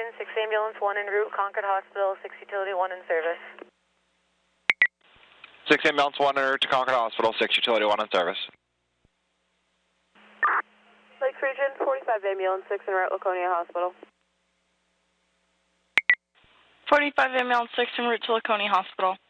region, 6 ambulance 1 en route, Concord Hospital, 6 utility 1 in service. 6 ambulance 1 en route to Concord Hospital, 6 utility 1 in service. Lakes region, 45 ambulance 6 en route, Laconia Hospital. 45 ambulance 6 en route to Laconia Hospital.